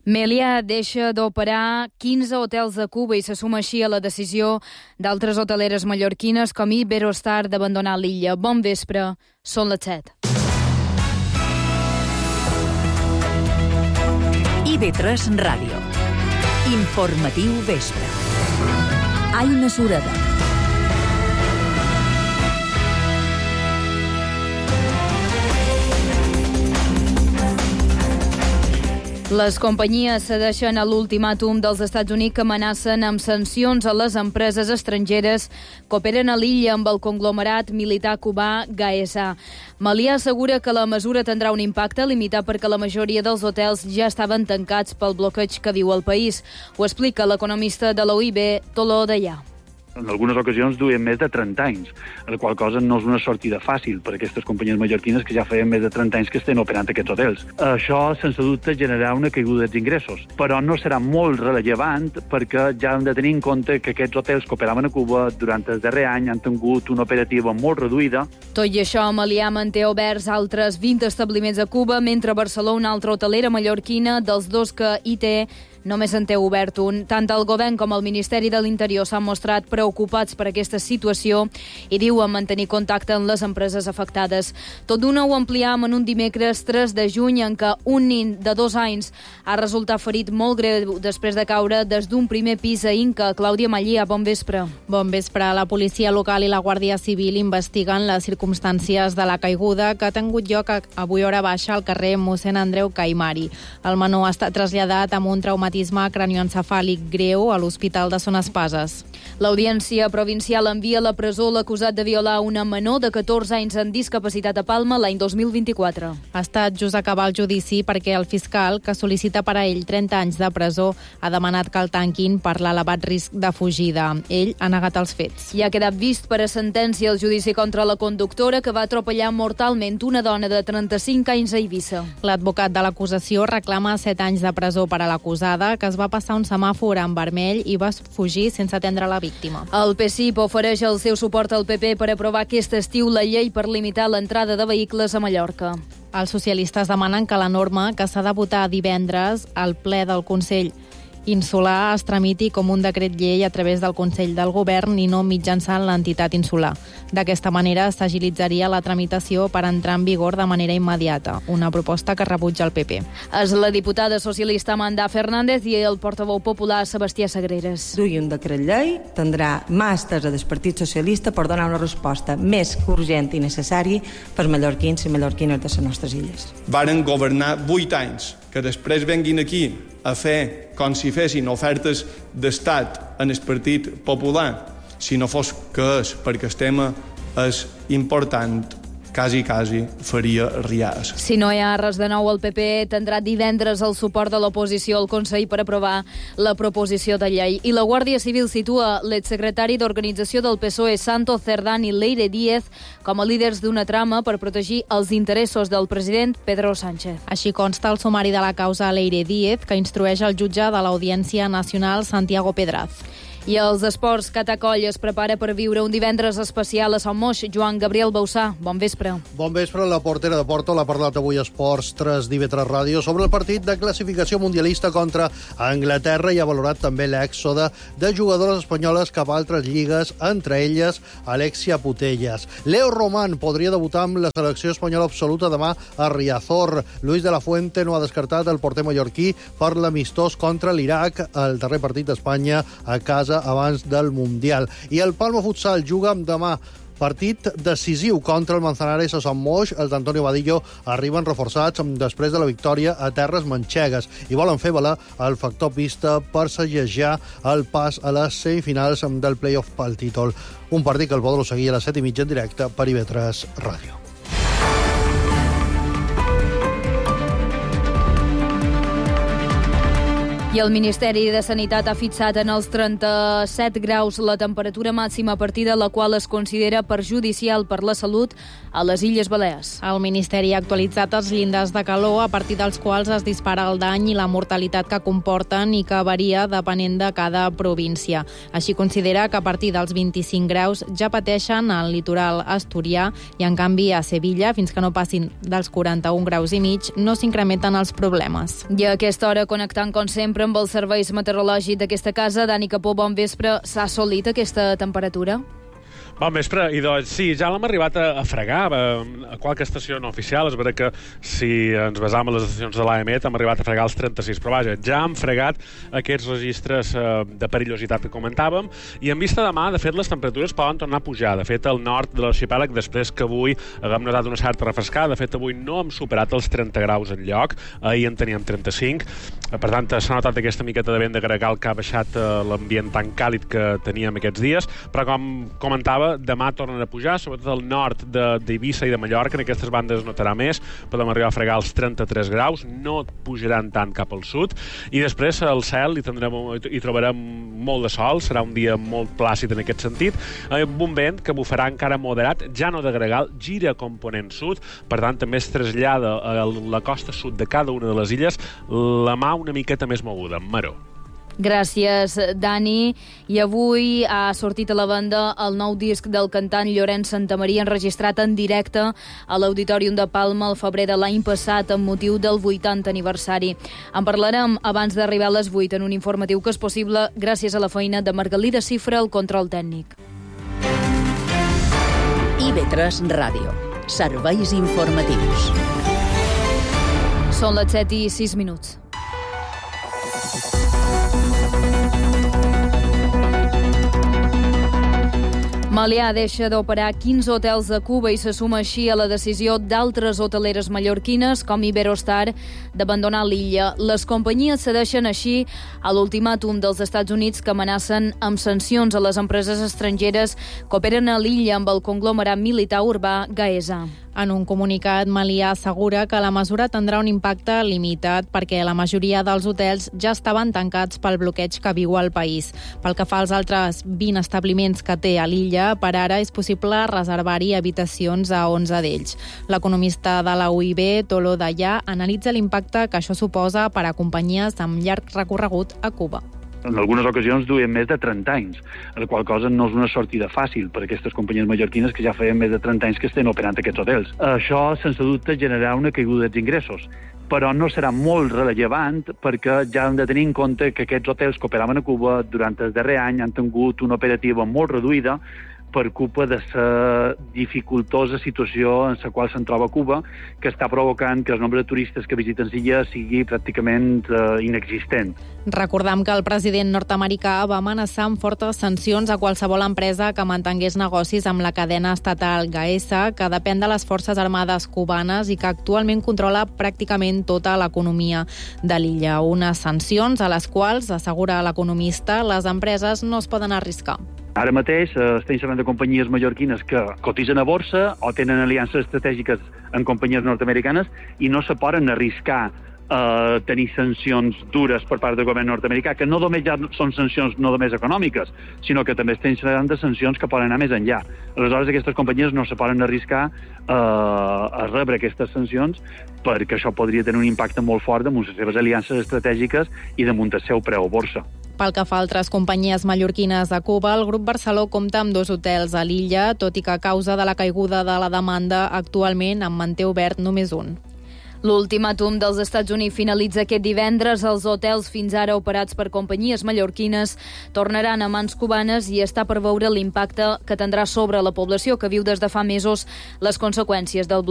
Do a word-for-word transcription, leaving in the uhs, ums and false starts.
Meliá deixa d'operar quinze hotels a Cuba i se suma així a la decisió d'altres hoteleres mallorquines com Iberostar d'abandonar l'illa. Bon vespre, són les set. I B tres Ràdio. Informatiu vespre. Aina Sureda. Les companyies cedeixen a l'ultimàtum dels Estats Units que amenacen amb sancions a les empreses estrangeres que operen a l'illa amb el conglomerat militar cubà Gaesa. Meliá assegura que la mesura tindrà un impacte limitat perquè la majoria dels hotels ja estaven tancats pel bloqueig que viu el país. Ho explica l'economista de l'O I B, Toló Deià. En algunes ocasions duien més de trenta anys, la qual cosa no és una sortida fàcil per a aquestes companyies mallorquines que ja feien més de trenta anys que estan operant aquests hotels. Això, sense dubte, generarà una caiguda dels ingressos, però no serà molt rellevant perquè ja hem de tenir en compte que aquests hotels que operaven a Cuba durant el darrer any han tingut una operativa molt reduïda. Tot i això, Meliá manté oberts altres vint establiments a Cuba, mentre a Barcelona una altra hotelera mallorquina, dels dos que hi té, només en té obert un. Tant el govern com el Ministeri de l'Interior s'han mostrat preocupats per aquesta situació i diuen mantenir contacte amb les empreses afectades. Tot d'una ho ampliam en un dimecres tres de juny en què un nin de dos anys ha resultat ferit molt greu després de caure des d'un primer pis a Inca. Clàudia Mallía, bon vespre. Bon vespre. La policia local i la Guàrdia Civil investiguen les circumstàncies de la caiguda que ha tingut lloc avui hora baixa al carrer mossèn Andreu Caimari. El menor ha estat traslladat amb un traumatisme cranioencefàlic greu a l'Hospital de Son Espases. L'Audiència Provincial envia a la presó l'acusat de violar una menor de catorze anys amb discapacitat a Palma l'any dos mil vint-i-quatre. Ha estat just acabar el judici perquè el fiscal, que sol·licita per a ell trenta anys de presó, ha demanat que el tanquin per l'elevat risc de fugida. Ell ha negat els fets. I ha quedat vist per a sentència el judici contra la conductora que va atropellar mortalment una dona de trenta-cinc anys a Eivissa. L'advocat de l'acusació reclama set anys de presó per a l'acusada, que es va passar un semàfor en vermell i va fugir sense atendre la víctima. El P S I P ofereix el seu suport al P P per aprovar aquest estiu la llei per limitar l'entrada de vehicles a Mallorca. Els socialistes demanen que la norma, que s'ha de votar divendres al ple del Consell Insular, es tramiti com un decret llei a través del Consell del Govern i no mitjançant l'entitat insular. D'aquesta manera s'agilitzaria la tramitació per entrar en vigor de manera immediata, una proposta que rebutja el P P. És la diputada socialista Amanda Fernández i el portaveu popular Sebastià Sagreres. Dugui un decret llei, tindrà mà estesa del Partit Socialista per donar una resposta més urgent i necessària per mallorquins i mallorquines de les nostres illes. Varen governar vuit anys, que després venguin aquí a fer com si fessin ofertes d'estat en el Partit Popular, si no fos que és perquè el tema és important, quasi, quasi faria riars. Si no hi ha res de nou, el P P tindrà divendres el suport de l'oposició al Consell per aprovar la proposició de llei. I la Guàrdia Civil situa l'exsecretari d'Organització del P S O E, Santo Cerdán, i Leire Díez com a líders d'una trama per protegir els interessos del president Pedro Sánchez. Així consta el sumari de la causa a Leire Díez, que instrueix el jutge de l'Audiència Nacional, Santiago Pedraz. I els esports, Catacoll es prepara per viure un divendres especial a Sant Moix. Joan Gabriel Bausà, bon vespre. Bon vespre. La portera de Porto l'ha parlat avui a Esports tres d'I B tres Ràdio sobre el partit de classificació mundialista contra Anglaterra i ha valorat també l'èxode de jugadores espanyoles cap a altres lligues, entre elles Alexia Putellas. Leo Román podria debutar amb la selecció espanyola absoluta demà a Riazor. Luis de la Fuente no ha descartat el porter mallorquí per l'amistós contra l'Iraq, el darrer partit d'Espanya a casa abans del Mundial. I el Palma Futsal juga amb demà partit decisiu contra el Manzanares a Sant Moix. Els d'Antonio Vadillo arriben reforçats després de la victòria a terres manxegues i volen fer valer el factor pista per segellar el pas a les semifinals del play-off pel títol. Un partit que el podreu seguir a les set i mitja en directe per I B tres Ràdio. I el Ministeri de Sanitat ha fixat en els trenta-set graus la temperatura màxima a partir de la qual es considera perjudicial per la salut a les Illes Balears. El Ministeri ha actualitzat els llindars de calor a partir dels quals es dispara el dany i la mortalitat que comporten i que varia depenent de cada província. Així considera que a partir dels vint-i-cinc graus ja pateixen al litoral asturià i en canvi a Sevilla, fins que no passin dels quaranta-un graus i mig, no s'incrementen els problemes. I a aquesta hora, connectant com sempre amb els serveis meteorològics d'aquesta casa, Dani Capó, bon vespre. S'ha assolit aquesta temperatura? Bon vespre, i doncs sí, ja l'hem arribat a, a fregar a qualque estació no oficial. És veritat que si ens basam en les estacions de l'A E M E T hem arribat a fregar els trenta-sis, però vaja, ja hem fregat aquests registres eh, de perillositat que comentàvem, i en vista de demà, de fet, les temperatures poden tornar a pujar. De fet, al nord de l'arxipèlag, després que avui haguem notat una certa refrescada, de fet, avui no hem superat els trenta graus en lloc, ahir en teníem trenta-cinc, per tant, s'ha notat aquesta miqueta de vent de gregal que ha baixat eh, l'ambient tan càlid que teníem aquests dies, però com comentava, demà tornen a pujar, sobretot al nord d'Eivissa i de Mallorca. En aquestes bandes es notarà més, podem arribar a fregar els trenta-tres graus, no pujaran tant cap al sud, i després al cel hi, tindrem, hi trobarem molt de sol, serà un dia molt plàcid en aquest sentit, amb un vent que bufarà encara moderat, ja no de gregal, gira component sud, per tant també es trasllada a la costa sud de cada una de les illes la mà una miqueta més moguda, maró. Gràcies, Dani. I avui ha sortit a la venda el nou disc del cantant Llorenç Santamaria, enregistrat en directe a l'Auditorium de Palma el febrer de l'any passat amb motiu del vuitanta aniversari. En parlarem abans d'arribar a les vuit en un informatiu que és possible gràcies a la feina de Margalida Cifra, el control tècnic. I V tres Ràdio. Serveis informatius. Són les set i sis minuts. Melià deixa d'operar quinze hotels a Cuba i se suma així a la decisió d'altres hoteleres mallorquines, com Iberostar, d'abandonar l'illa. Les companyies cedeixen així a l'ultimàtum dels Estats Units, que amenacen amb sancions a les empreses estrangeres que operen a l'illa amb el conglomerat militar urbà Gaesa. En un comunicat, Melià assegura que la mesura tindrà un impacte limitat perquè la majoria dels hotels ja estaven tancats pel bloqueig que viu al país. Pel que fa als altres vint establiments que té a l'illa, per ara és possible reservar-hi habitacions a onze d'ells. L'economista de la U I B, Tolo Dayà, analitza l'impacte que això suposa per a companyies amb llarg recorregut a Cuba. En algunes ocasions duien més de trenta anys, la qual cosa no és una sortida fàcil per a aquestes companyies mallorquines que ja feien més de trenta anys que estan operant aquests hotels. Això, sense dubte, generarà una caiguda dels ingressos, però no serà molt rellevant perquè ja hem de tenir en compte que aquests hotels que operaven a Cuba durant el darrer any han tingut una operativa molt reduïda per culpa de la dificultosa situació en la qual se'n troba Cuba, que està provocant que el nombre de turistes que visiten l'illa sigui pràcticament eh, inexistent. Recordam que el president nord-americà va amenaçar amb fortes sancions a qualsevol empresa que mantingués negocis amb la cadena estatal Gaesa, que depèn de les Forces Armades cubanes i que actualment controla pràcticament tota l'economia de l'illa. Unes sancions a les quals, assegura l'economista, les empreses no es poden arriscar. Ara mateix eh, estem parlant de companyies mallorquines que cotitzen a borsa o tenen aliances estratègiques en companyies nord-americanes i no se poden arriscar a eh, tenir sancions dures per part del govern nord-americà, que no només ja són sancions no només econòmiques, sinó que també estem parlant de sancions que poden anar més enllà. Aleshores, aquestes companyies no se poden arriscar eh, a rebre aquestes sancions perquè això podria tenir un impacte molt fort damunt les seves aliances estratègiques i damunt el seu preu a borsa. Pel que fa a altres companyies mallorquines a Cuba, el grup Barceló compta amb dos hotels a l'illa, tot i que a causa de la caiguda de la demanda actualment en manté obert només un. L'ultimàtum dels Estats Units finalitza aquest divendres. Els hotels fins ara operats per companyies mallorquines tornaran a mans cubanes i està per veure l'impacte que tindrà sobre la població que viu des de fa mesos les conseqüències del bloqueig.